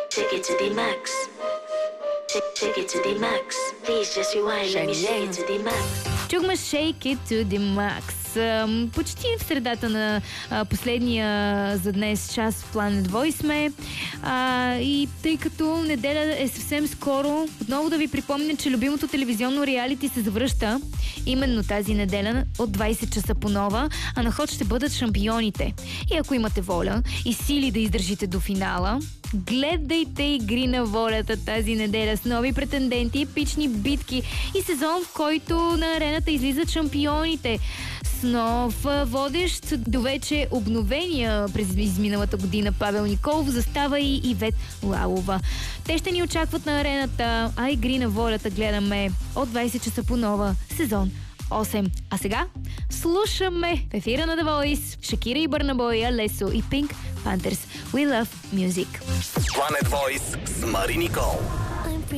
Take it to the max. Take it to the max. Please just rewind. Let me shake it to the max. Чухме Shake It to the Max. Почти в средата на последния за днес час в Planet Voice сме. И тъй като неделя е съвсем скоро, отново да ви припомня, че любимото телевизионно реалити се завръща именно тази неделя от 20 часа по нова, а на ход ще бъдат шампионите. И ако имате воля и сили да издържите до финала, гледайте Игри на волята тази неделя с нови претенденти, епични битки и сезон, в който на арената излизат шампионите. С нов водещ до вече обновения през изминалата година Павел Николов застава и Ивет Лалова. Те ще ни очакват на арената, а Игри на волята гледаме от 20 часа по нова, сезон 8. А сега слушаме в ефира на The Voice Шакира и Бърнабой, Алесо и Pink Panthers. We love music. Planet Voice с Мари Никол.